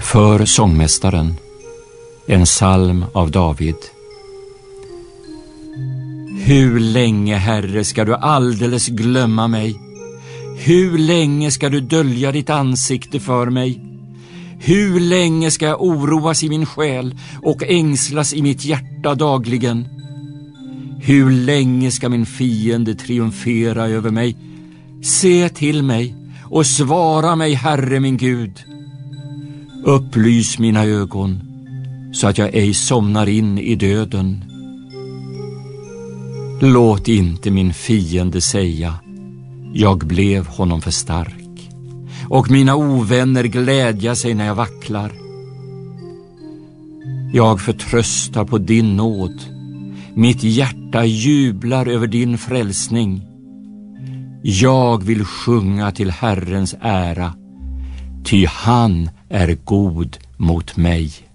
För sångmästaren, en psalm av David. Hur länge, Herre, ska du alldeles glömma mig? Hur länge ska du dölja ditt ansikte för mig? Hur länge ska jag oroas i min själ och ängslas i mitt hjärta dagligen? Hur länge ska min fiende triumfera över mig? Se till mig och svara mig, Herre min Gud. Upplys mina ögon så att jag ej somnar in i döden. Låt inte min fiende säga, jag blev honom för stark, och mina ovänner glädja sig när jag vacklar. Jag förtröstar på din nåd. Mitt hjärta jublar över din frälsning. Jag vill sjunga till Herrens ära, ty han är god mot mig.